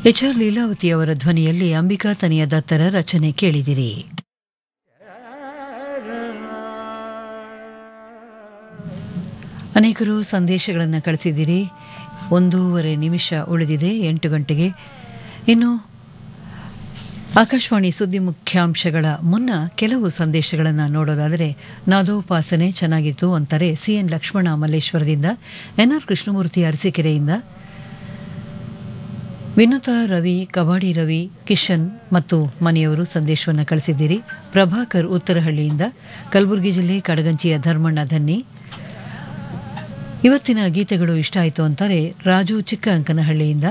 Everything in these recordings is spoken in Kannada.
ಎಚ್.ಆರ್. ಲೀಲಾವತಿಯವರ ಧ್ವನಿಯಲ್ಲಿ ಅಂಬಿಕಾ ತನಿಯ ದತ್ತರ ರಚನೆ ಕೇಳಿದಿರಿ. ಅನೇಕರು ಸಂದೇಶಗಳನ್ನು ಕಳಿಸಿದ್ದೀರಿ. 1:30 ನಿಮಿಷ ಉಳಿದಿದೆ 8 ಗಂಟೆಗೆ. ಇನ್ನು ಆಕಾಶವಾಣಿ ಸುದ್ದಿ ಮುಖ್ಯಾಂಶಗಳ ಮುನ್ನ ಕೆಲವು ಸಂದೇಶಗಳನ್ನು ನೋಡೋದಾದರೆ, ನಾದೋಪಾಸನೆ ಚೆನ್ನಾಗಿತ್ತು ಅಂತಾರೆ ಸಿಎನ್ ಲಕ್ಷ್ಮಣ ಮಲ್ಲೇಶ್ವರದಿಂದ, ಎನ್ಆರ್ ಕೃಷ್ಣಮೂರ್ತಿ ಅರಸೀಕೆರೆಯಿಂದ, ವಿನುತಾ ರವಿ, ಕಬಾಡಿ ರವಿ, ಕಿಶನ್ ಮತ್ತು ಮನೆಯವರು ಸಂದೇಶವನ್ನು ಕಳಿಸಿದ್ದೀರಿ. ಪ್ರಭಾಕರ್ ಉತ್ತರಹಳ್ಳಿಯಿಂದ, ಕಲಬುರಗಿ ಜಿಲ್ಲೆ ಕಡಗಂಚಿಯ ಧರ್ಮಣ್ಣ ಧನ್ನಿ, ಇವತ್ತಿನ ಗೀತೆಗಳು ಇಷ್ಟ ಆಯಿತು ಅಂತಾರೆ ರಾಜು ಚಿಕ್ಕ ಅಂಕನಹಳ್ಳಿಯಿಂದ,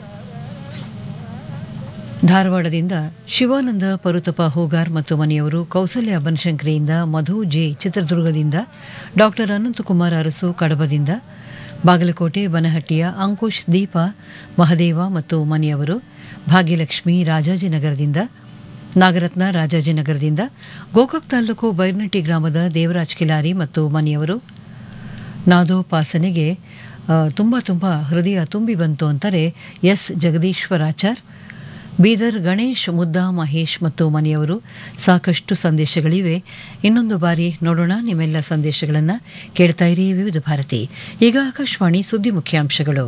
ಧಾರವಾಡದಿಂದ ಶಿವಾನಂದ ಪರುತಪ ಹೂಗಾರ್ ಮತ್ತು ಮನೆಯವರು, ಕೌಸಲ್ಯ ಬನಶಂಕರಿಯಿಂದ, ಮಧು ಜೆ ಚಿತ್ರದುರ್ಗದಿಂದ, ಡಾಕ್ಟರ್ ಅನಂತಕುಮಾರ್ ಅರಸು ಕಡಬದಿಂದ, ಬಾಗಲಕೋಟೆ ಬನಹಟ್ಟಿಯ ಅಂಕುಶ್ ದೀಪ ಮಹದೇವ ಮತ್ತು ಮನೆಯವರು, ಭಾಗ್ಯಲಕ್ಷ್ಮಿ ರಾಜಾಜಿನಗರದಿಂದ, ನಾಗರತ್ನ ರಾಜಾಜಿನಗರದಿಂದ, ಗೋಕಾಕ್ ತಾಲೂಕು ಬೈರ್ನಟ್ಟಿ ಗ್ರಾಮದ ದೇವರಾಜ್ ಕಿಲಾರಿ ಮತ್ತು ಮನೆಯವರು, ನಾದೋಪಾಸನೆಗೆ ತುಂಬ ಹೃದಯ ತುಂಬಿ ಬಂತು ಅಂತಾರೆ ಎಸ್ ಜಗದೀಶ್ವರಾಚಾರ್, ಬೀದರ್ ಗಣೇಶ್ ಮುದ್ದಾ ಮಹೇಶ್ ಮತ್ತು ಮನೆಯವರು. ಸಾಕಷ್ಟು ಸಂದೇಶಗಳಿವೆ. ಇನ್ನೊಂದು ಬಾರಿ ನೋಡೋಣ ನಿಮ್ಮೆಲ್ಲ ಸಂದೇಶಗಳನ್ನು. ಕೇಳ್ತಾ ಇರಿ ವಿವಿಧ ಭಾರತಿ. ಈಗ ಆಕಾಶವಾಣಿ ಸುದ್ದಿ ಮುಖ್ಯಾಂಶಗಳು.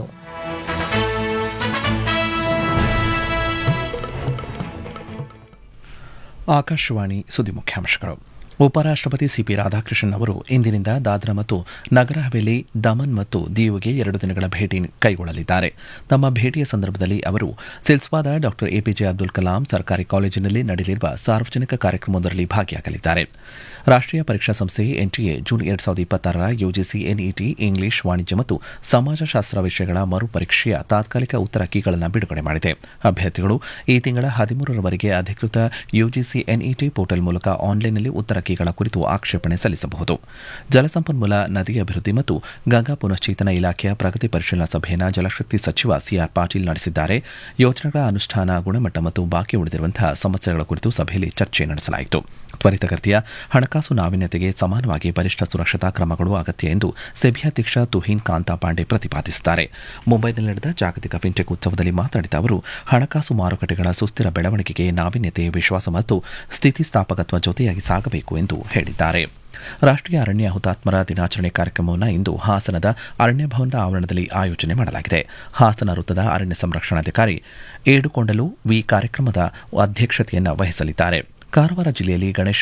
ಆಕಾಶವಾಣಿ ಸುದ್ದಿ ಮುಖ್ಯಾಂಶಗಳು. ಉಪರಾಷ್ಟ್ರಪತಿ ಸಿಪಿ ರಾಧಾಕೃಷ್ಣನ್ ಅವರು ಇಂದಿನಿಂದ ದಾದ್ರಾ ಮತ್ತು ನಗರ ಹವೇಲಿ, ದಮನ್ ಮತ್ತು ದಿಯುಗೆ 2 ದಿನಗಳ ಭೇಟಿ ಕೈಗೊಳ್ಳಲಿದ್ದಾರೆ. ತಮ್ಮ ಭೇಟಿಯ ಸಂದರ್ಭದಲ್ಲಿ ಅವರು ಸಿಲ್ಸ್ವಾದ ಡಾಕ್ಟರ್ ಎಪಿಜೆ ಅಬ್ದುಲ್ ಕಲಾಂ ಸರ್ಕಾರಿ ಕಾಲೇಜಿನಲ್ಲಿ ನಡೆಯಲಿರುವ ಸಾರ್ವಜನಿಕ ಕಾರ್ಯಕ್ರಮವೊಂದರಲ್ಲಿ ಭಾಗಿಯಾಗಲಿದ್ದಾರೆ. ರಾಷ್ಟ್ರೀಯ ಪರೀಕ್ಷಾ ಸಂಸ್ಥೆ NTA June 2026ರ UGC NET English, ವಾಣಿಜ್ಯ ಮತ್ತು ಸಮಾಜಶಾಸ್ತ್ರ ವಿಷಯಗಳ ಮರುಪರೀಕ್ಷೆಯ ತಾತ್ಕಾಲಿಕ ಉತ್ತರ ಕೀಗಳನ್ನು ಬಿಡುಗಡೆ ಮಾಡಿದೆ. ಅಭ್ಯರ್ಥಿಗಳು ಈ ತಿಂಗಳ 13ರವರೆಗೆ ಅಧಿಕೃತ ಯುಜಿಸಿ ಎನ್ಇಟಿ ಪೋರ್ಟಲ್ ಮೂಲಕ ಆನ್ಲೈನ್ನಲ್ಲಿ ಉತ್ತರ ಕೀಗಳ ಕುರಿತು ಆಕ್ಷೇಪಣೆ ಸಲ್ಲಿಸಬಹುದು. ಜಲಸಂಪನ್ಮೂಲ, ನದಿ ಅಭಿವೃದ್ಧಿ ಮತ್ತು ಗಂಗಾ ಪುನಶ್ಚೇತನ ಇಲಾಖೆಯ ಪ್ರಗತಿ ಪರಿಶೀಲನಾ ಸಭೆಯನ್ನು ಜಲಶಕ್ತಿ ಸಚಿವ ಸಿಆರ್ ಪಾಟೀಲ್ ನಡೆಸಿದ್ದಾರೆ. ಯೋಜನೆಗಳ ಅನುಷ್ಠಾನ, ಗುಣಮಟ್ಟ ಮತ್ತು ಬಾಕಿ ಉಳಿದಿರುವಂತಹ ಸಮಸ್ಯೆಗಳ ಕುರಿತು ಸಭೆಯಲ್ಲಿ ಚರ್ಚೆ ನಡೆಸಲಾಯಿತು. ತ್ವರಿತಗತಿಯ ಹಣಕಾಸು ನಾವೀನ್ಯತೆಗೆ ಸಮಾನವಾಗಿ ಬಲಿಷ್ಠ ಸುರಕ್ಷತಾ ಕ್ರಮಗಳು ಅಗತ್ಯ ಎಂದು ಸೆಬಿ ಅಧ್ಯಕ್ಷ ತುಹಿನ್ ಕಾಂತಾ ಪಾಂಡೆ ಪ್ರತಿಪಾದಿಸಿದ್ದಾರೆ. ಮುಂಬೈನಲ್ಲಿ ನಡೆದ ಜಾಗತಿಕ ಫಿನ್ಟೆಕ್ ಉತ್ಸವದಲ್ಲಿ ಮಾತನಾಡಿದ ಅವರು, ಹಣಕಾಸು ಮಾರುಕಟ್ಟೆಗಳ ಸುಸ್ಥಿರ ಬೆಳವಣಿಗೆಗೆ ನಾವೀನ್ಯತೆ, ವಿಶ್ವಾಸ ಮತ್ತು ಸ್ಥಿತಿಸ್ಥಾಪಕತ್ವ ಜೊತೆಯಾಗಿ ಸಾಗಬೇಕು ಎಂದು ಹೇಳಿದ್ದಾರೆ. ರಾಷ್ಟ್ರೀಯ ಅರಣ್ಯ ಹುತಾತ್ಮರ ದಿನಾಚರಣೆ ಕಾರ್ಯಕ್ರಮವನ್ನು ಇಂದು ಹಾಸನದ ಅರಣ್ಯ ಭವನದ ಆವರಣದಲ್ಲಿ ಆಯೋಜನೆ ಮಾಡಲಾಗಿದೆ. ಹಾಸನ ವೃತ್ತದ ಅರಣ್ಯ ಸಂರಕ್ಷಣಾಧಿಕಾರಿ ಏಡುಕೊಂಡಲು ವಿ ಕಾರ್ಯಕ್ರಮದ ಅಧ್ಯಕ್ಷತೆಯನ್ನು ವಹಿಸಲಿದ್ದಾರೆ. ಕಾರವಾರ ಜಿಲ್ಲೆಯಲ್ಲಿ ಗಣೇಶ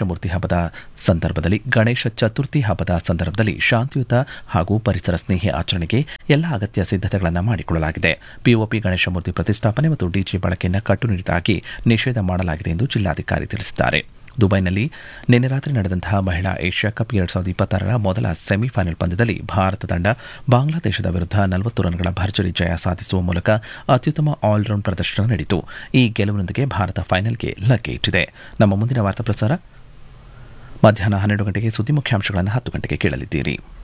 ಚತುರ್ಥಿ ಹಬ್ಬದ ಸಂದರ್ಭದಲ್ಲಿ ಶಾಂತಿಯುತ ಹಾಗೂ ಪರಿಸರ ಸ್ನೇಹಿ ಆಚರಣೆಗೆ ಎಲ್ಲ ಅಗತ್ಯ ಸಿದ್ಧತೆಗಳನ್ನು ಮಾಡಿಕೊಳ್ಳಲಾಗಿದೆ. ಪಿಒಪಿ ಗಣೇಶ ಮೂರ್ತಿ ಪ್ರತಿಷ್ಠಾಪನೆ ಮತ್ತು ಡಿಜೆ ಬಳಕೆಯನ್ನು ಕಟ್ಟುನಿಟ್ಟಾಗಿ ನಿಷೇಧ ಮಾಡಲಾಗಿದೆ ಎಂದು ಜಿಲ್ಲಾಧಿಕಾರಿ ತಿಳಿಸಿದ್ದಾರೆ. ದುಬೈನಲ್ಲಿ ನಿನ್ನೆ ರಾತ್ರಿ ನಡೆದಂತಹ ಮಹಿಳಾ ಏಷ್ಯಾ ಕಪ್ 2026ರ ಮೊದಲ ಸೆಮಿಫೈನಲ್ ಪಂದ್ಯದಲ್ಲಿ ಭಾರತ ತಂಡ ಬಾಂಗ್ಲಾದೇಶದ ವಿರುದ್ಧ 40 ರನ್ಗಳ ಭರ್ಜರಿ ಜಯ ಸಾಧಿಸುವ ಮೂಲಕ ಅತ್ಯುತ್ತಮ ಆಲ್ರೌಂಡ್ ಪ್ರದರ್ಶನ ನೀಡಿತು. ಈ ಗೆಲುವಿನೊಂದಿಗೆ ಭಾರತ ಫೈನಲ್ಗೆ ಲಗ್ಗೆ ಇಟ್ಟಿದೆ. ನಮ್ಮ ಮುಂದಿನ ವಾರ್ತಾ ಪ್ರಸಾರ ಮಧ್ಯಾಹ್ನ 12 ಗಂಟೆಗೆ. ಸುದ್ದಿ ಮುಖ್ಯಾಂಶಗಳನ್ನು 10 ಗಂಟೆಗೆ ಕೇಳಲಿದ್ದೀರಿ.